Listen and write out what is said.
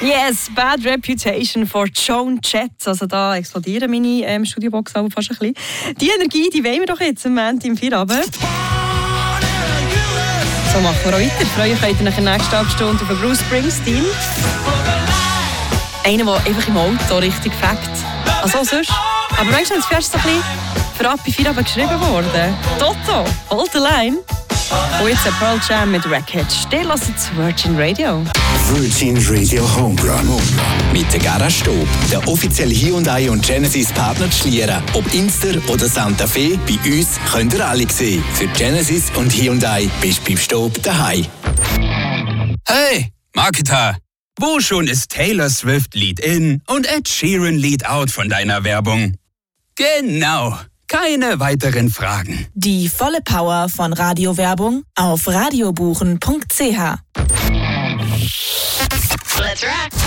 Yes, Bad Reputation for Joan Jett. Also da explodieren meine Studiobox aber fast ein bisschen. Die Energie, die wollen wir doch jetzt am Montag im Feierabend. So machen wir auch weiter. Freuen könnt ihr nach der nächsten Stunde auf Bruce Springsteen. Einer, der einfach im Auto richtig fängt. Also auch sonst. Aber manchmal ist es so ein bisschen für ab bei Feierabend geschrieben worden. Toto, hold the line. Und jetzt ein Pearl Jam mit Wreckage. Der hört zu Virgin Radio. Virgin Radio Home Run. Mit der Garage Staub, der offizielle Hyundai und Genesis Partner zu Schlieren. Ob Inster oder Santa Fe, bei uns könnt ihr alle sehen. Für Genesis und Hyundai bist du beim Staub daheim. Hey, Marketer! Wo schon ist Taylor Swift Lead In und Ed Sheeran Lead Out von deiner Werbung? Genau! Keine weiteren Fragen. Die volle Power von Radiowerbung auf radiobuchen.ch. Let's rock!